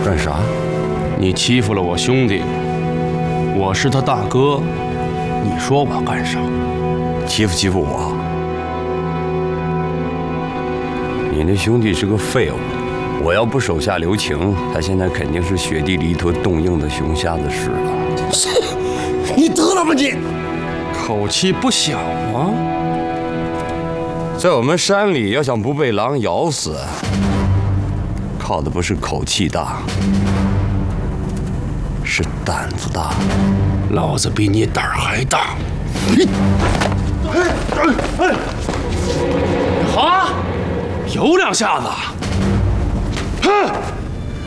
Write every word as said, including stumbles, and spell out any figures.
干啥？ 你欺负了我兄弟，我是他大哥，你说我干啥？ 欺负欺负我？你那兄弟是个废物，我要不手下留情，他现在肯定是雪地里一头冻硬的熊瞎子屎了。 你得了吧你！ 口气不小啊！ 在我们山里，要想不被狼咬死，靠的不是口气大，是胆子大。 老子比你胆儿还大！好啊，有两下子！哼！